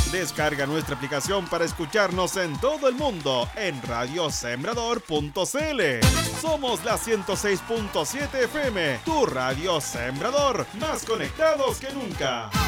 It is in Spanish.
Descarga nuestra aplicación para escucharnos en todo el mundo en radiosembrador.cl. Somos la 106.7 FM, tu radio sembrador, más conectados que nunca.